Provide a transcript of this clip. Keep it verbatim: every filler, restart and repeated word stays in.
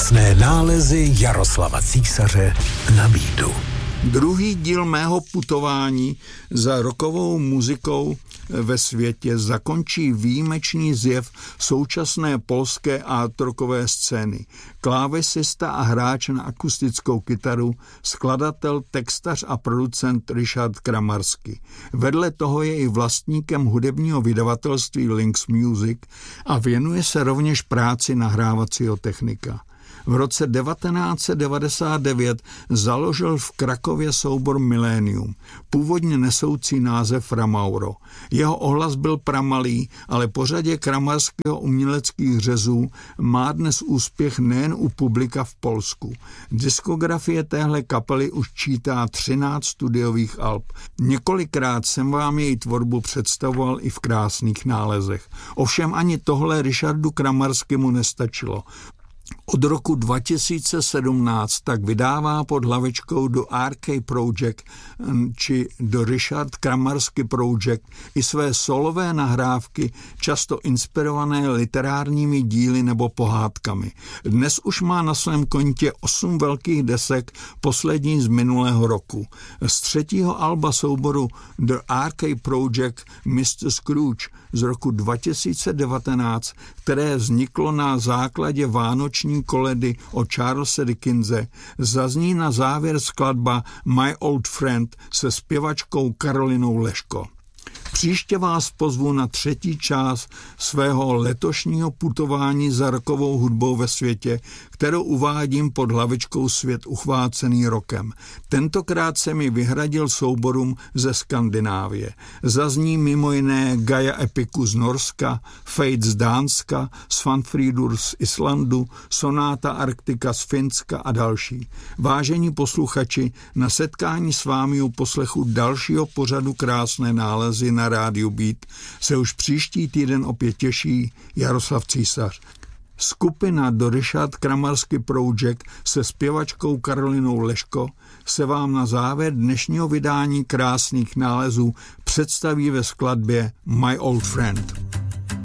Krásné nálezy Jaroslava Císaře na beatu. Druhý díl mého putování za rockovou muzikou ve světě zakončí výjimečný zjev současné polské art rockové scény. Klávesista a hráč na akustickou kytaru, skladatel, textař a producent Richard Kramarski. Vedle toho je i vlastníkem hudebního vydavatelství Lynx Music a věnuje se rovněž práci nahrávacího technika. V roce devatenáct set devadesát devět založil v Krakově soubor Millennium, původně nesoucí název Framauro. Jeho ohlas byl pramalý, ale po řadě kramarského uměleckých řezů má dnes úspěch nejen u publika v Polsku. Diskografie téhle kapely už čítá třináct studiových alb. Několikrát jsem vám její tvorbu představoval i v krásných nálezech. Ovšem ani tohle Richardu Kramarskému nestačilo. Od roku dva tisíce sedmnáct tak vydává pod hlavičkou The R K Project či The Richard Kramarski Project i své solové nahrávky, často inspirované literárními díly nebo pohádkami. Dnes už má na svém kontě osm velkých desek, poslední z minulého roku. Z třetího alba souboru The R K Project mister Scrooge z roku dva tisíce devatenáct, které vzniklo na základě vánoční koledy o Charlese Dickense, zazní na závěr skladba My Old Friend se zpěvačkou Karolinou Leško. Příště vás pozvu na třetí část svého letošního putování za rockovou hudbou ve světě, kterou uvádím pod hlavičkou Svět uchvácený rokem. Tentokrát se mi vyhradil souborům ze Skandinávie. Zazní mimo jiné Gaia Epiku z Norska, Fate z Dánska, Svanfrídur z Islandu, Sonáta Arktika z Finska a další. Vážení posluchači, na setkání s vámi u poslechu dalšího pořadu Krásné nálezy na rádiu Beat se už příští týden opět těší Jaroslav Císař. Skupina The Richard Kramarski Project se zpěvačkou Karolinou Leško se vám na závěr dnešního vydání Krásných nálezů představí ve skladbě My Old Friend.